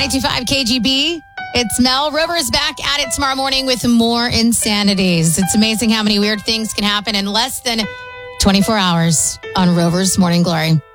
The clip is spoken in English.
92.5 KGB. It's Mel. Rover's back at it tomorrow morning with more insanities. It's amazing how many weird things can happen in less than 24 hours on Rover's Morning Glory.